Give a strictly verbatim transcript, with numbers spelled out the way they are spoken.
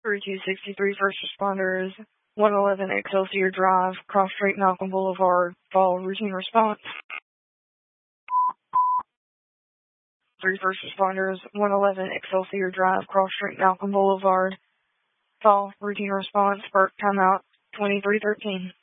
thirty-two sixty-three First Responders, one eleven Excelsior Drive, Cross Street, Malcolm Boulevard. Follow routine response. Three First Responders, one eleven Excelsior Drive, Cross Street, Malcolm Boulevard. Follow routine response. Burke timeout twenty-three thirteen.